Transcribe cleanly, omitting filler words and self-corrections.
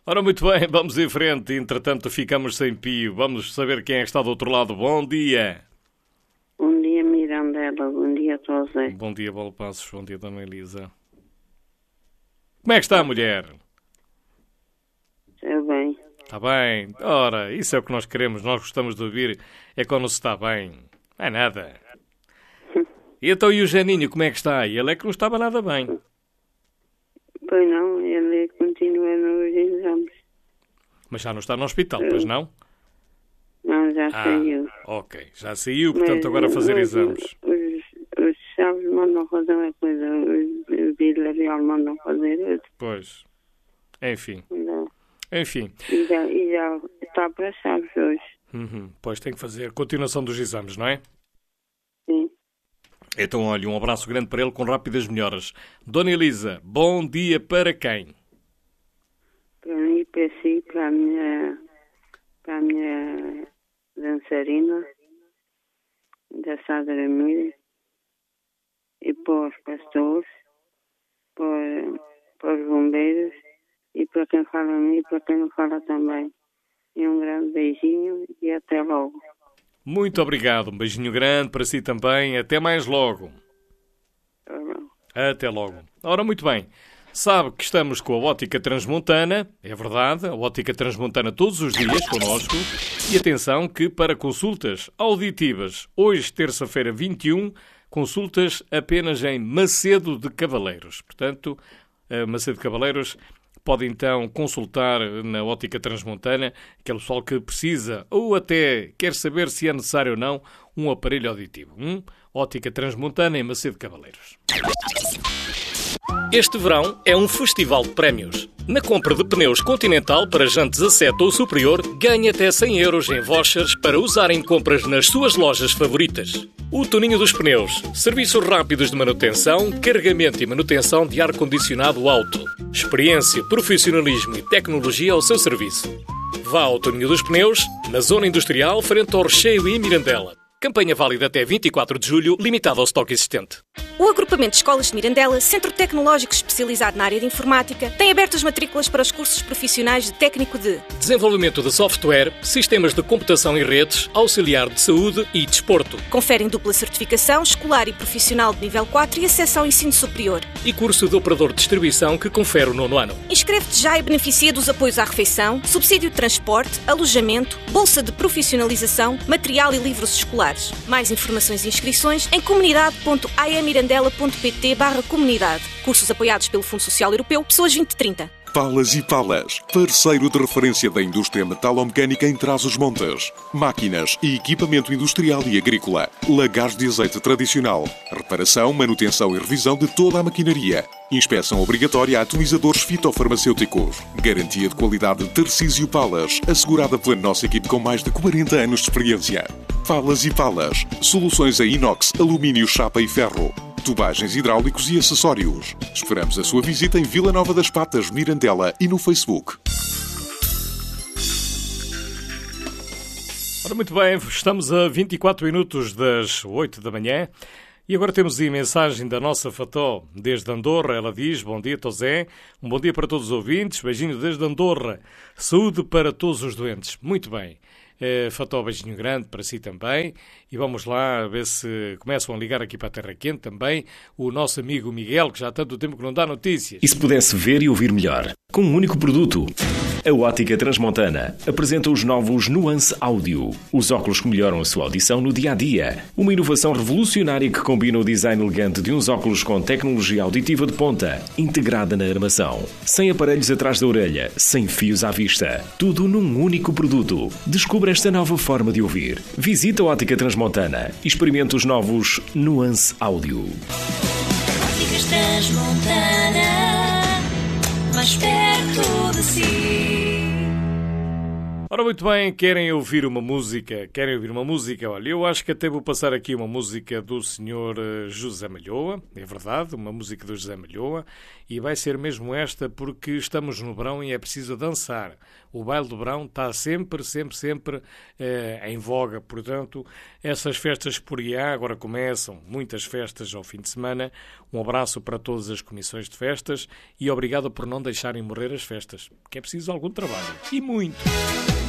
Ora, muito bem, vamos em frente. Entretanto, ficamos sem pio. Vamos saber quem é que está do outro lado. Bom dia. Bom dia, Mirandela. Bom dia, José. Bom dia, Paulo Passos. Bom dia, Dona Elisa. Como é que está, mulher? Está bem. Está bem. Ora, isso é o que nós queremos. Nós gostamos de ouvir. É quando se está bem. Não é nada. E então, e o Janinho, como é que está? Ele é que não estava nada bem. Pois não, ele continua nos exames. Mas já não está no hospital, pois não? Não, já saiu. Ok, já saiu, portanto agora fazer exames. Os chaves mandam fazer uma coisa, os Vila mandam fazer outra. Pois, enfim. Não. Enfim. E já está para chaves hoje. Pois tem que fazer a continuação dos exames, não é? Sim. Então, olha, um abraço grande para ele com rápidas melhoras. Dona Elisa, bom dia para quem? Para mim, para si, para a minha dançarina da Sadra Mira, e para os pastores, para os bombeiros, e para quem fala a mim e para quem não fala também. E um grande beijinho e até logo. Muito obrigado, um beijinho grande para si também. Até mais logo. Até logo. Ora, muito bem. Sabe que estamos com a Ótica Transmontana, é verdade, a Ótica Transmontana todos os dias connosco. E atenção que para consultas auditivas, hoje, terça-feira 21, consultas apenas em Macedo de Cavaleiros. Portanto, Macedo de Cavaleiros pode então consultar na Ótica Transmontana aquele pessoal que precisa ou até quer saber se é necessário ou não um aparelho auditivo. Ótica Transmontana em Macedo de Cavaleiros. Este verão é um festival de prémios. Na compra de pneus Continental para jantes a 7 ou superior, ganhe até 100 euros em vouchers para usar em compras nas suas lojas favoritas. O Toninho dos Pneus. Serviços rápidos de manutenção, carregamento e manutenção de ar-condicionado alto. Experiência, profissionalismo e tecnologia ao seu serviço. Vá ao Toninho dos Pneus, na Zona Industrial, frente ao Recheio e Mirandela. Campanha válida até 24 de julho, limitada ao estoque existente. O Agrupamento de Escolas de Mirandela, centro tecnológico especializado na área de informática, tem aberto as matrículas para os cursos profissionais de técnico de desenvolvimento de software, sistemas de computação e redes, auxiliar de saúde e desporto. Conferem dupla certificação escolar e profissional de nível 4 e acesso ao ensino superior. E curso de operador de distribuição que confere o 9º ano. Inscreve-te já e beneficia dos apoios à refeição, subsídio de transporte, alojamento, bolsa de profissionalização, material e livros escolares. Mais informações e inscrições em comunidade.aemirandela.pt/comunidade. Cursos apoiados pelo Fundo Social Europeu, Pessoas 2030. Palas e Palas, parceiro de referência da indústria metalomecânica em Trás-os-Montes. Máquinas e equipamento industrial e agrícola. Lagares de azeite tradicional. Reparação, manutenção e revisão de toda a maquinaria. Inspeção obrigatória a atomizadores fitofarmacêuticos. Garantia de qualidade Tarcísio Palas, assegurada pela nossa equipe com mais de 40 anos de experiência. Palas e Palas, soluções em inox, alumínio, chapa e ferro. Tubagens hidráulicos e acessórios. Esperamos a sua visita em Vila Nova das Patas, Mirandela e no Facebook. Ora, muito bem, estamos a 24 minutos das 8 da manhã e agora temos a mensagem da nossa Fató desde Andorra. Ela diz: bom dia, Tosé, um bom dia para todos os ouvintes, beijinho desde Andorra, saúde para todos os doentes. Muito bem. Fató, beijinho grande para si também. E vamos lá ver se começam a ligar aqui para a Terra Quente também o nosso amigo Miguel, que já há tanto tempo que não dá notícias. E se pudesse ver e ouvir melhor, com um único produto? A Ótica Transmontana apresenta os novos Nuance Audio, os óculos que melhoram a sua audição no dia-a-dia. Uma inovação revolucionária que combina o design elegante de uns óculos com tecnologia auditiva de ponta, integrada na armação. Sem aparelhos atrás da orelha, sem fios à vista. Tudo num único produto. Descubra esta nova forma de ouvir. Visita a Ótica Transmontana e experimente os novos Nuance Audio. Óticas Transmontana, mais perto de si. Ora, muito bem, querem ouvir uma música? Olha, eu acho que até vou passar aqui uma música do Sr. José Malhoa, é verdade, uma música do José Malhoa, e vai ser mesmo esta porque estamos no verão e é preciso dançar. O baile do verão está sempre em voga, portanto, essas festas por IA agora começam, muitas festas ao fim de semana. Um abraço para todas as comissões de festas e obrigado por não deixarem morrer as festas, que é preciso algum trabalho, e muito.